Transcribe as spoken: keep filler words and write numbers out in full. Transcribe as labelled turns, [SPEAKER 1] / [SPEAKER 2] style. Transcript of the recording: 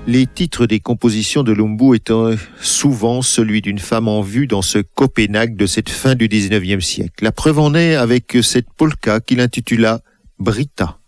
[SPEAKER 1] Les titres des compositions de Lumbu étant souvent celui d'une femme en vue dans ce Copenhague de cette fin du dix-neuvième siècle. La preuve en est avec cette polka qu'il intitula Britta.